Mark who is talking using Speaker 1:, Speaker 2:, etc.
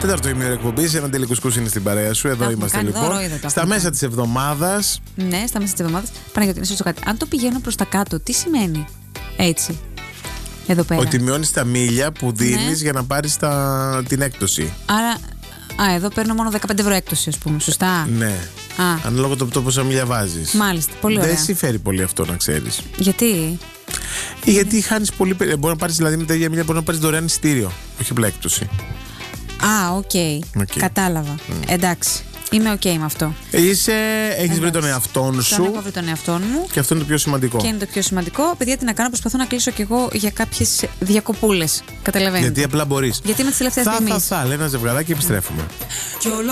Speaker 1: Τέταρτο ημίωρο εκπομπής, ένα τελικουσκούς είναι στην παρέα σου. Εδώ είμαστε λοιπόν. Στα μέσα της εβδομάδας.
Speaker 2: Ναι, στα μέσα της εβδομάδας. Παναγιώτη, να σου ρωτήσω κάτι. Αν το πηγαίνω προς τα κάτω, τι σημαίνει έτσι? Εδώ πέρα.
Speaker 1: Ότι μειώνεις τα μίλια που δίνεις για να πάρεις την έκπτωση.
Speaker 2: Άρα, εδώ παίρνω μόνο 15 ευρώ έκπτωση, ας πούμε. Σωστά.
Speaker 1: Ναι. Ανάλογα το πόσα μίλια βάζεις.
Speaker 2: Μάλιστα. Πολύ ωραία.
Speaker 1: Δεν συμφέρει πολύ αυτό, να ξέρεις.
Speaker 2: Γιατί?
Speaker 1: Γιατί χάνεις πολύ. Μπορεί να πάρεις δηλαδή με τα ίδια μίλια, μπορεί να πάρεις δωρεάν εισιτήριο. Όχι απλά έκπτωση.
Speaker 2: Οκ. Κατάλαβα. Εντάξει. Είμαι οκ με αυτό.
Speaker 1: Έχεις βρει τον εαυτό σου.
Speaker 2: Έχω βρει τον εαυτό μου.
Speaker 1: Και αυτό είναι το πιο σημαντικό.
Speaker 2: Και είναι το πιο σημαντικό. Παιδιά, τι να κάνω, προσπαθώ να κλείσω κι εγώ για κάποιες διακοπούλες. Καταλαβαίνετε.
Speaker 1: Γιατί απλά μπορείς.
Speaker 2: Γιατί είμαι τη τελευταία στιγμή.
Speaker 1: Θα, λέει ένα ζευγαράκι και επιστρέφουμε.